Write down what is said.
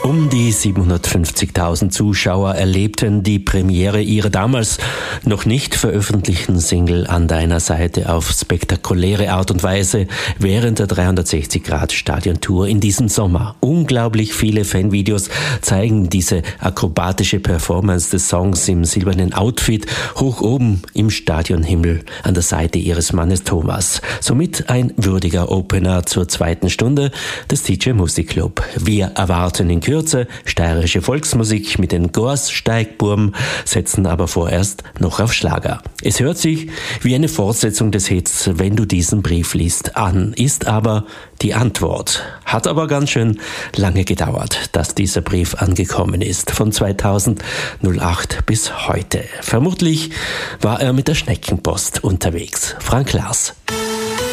Um die 750.000 Zuschauer erlebten die Premiere ihrer damals noch nicht veröffentlichten Single An deiner Seite auf spektakuläre Art und Weise während der 360-Grad-Stadion-Tour in diesem Sommer. Unglaublich viele Fanvideos zeigen diese akrobatische Performance des Songs im silbernen Outfit hoch oben im Stadionhimmel an der Seite ihres Mannes Thomas. Somit ein würdiger Opener zur zweiten Stunde des DJ Musikclub. Wir erwarten in Kürze steirische Volksmusik mit den Gors-Steigburm, setzen aber vorerst noch auf Schlager. Es hört sich wie eine Fortsetzung des Hits Wenn du diesen Brief liest an, ist aber die Antwort. Hat aber ganz schön lange gedauert, dass dieser Brief angekommen ist, von 2008 bis heute. Vermutlich war er mit der Schneckenpost unterwegs. Frank Lars.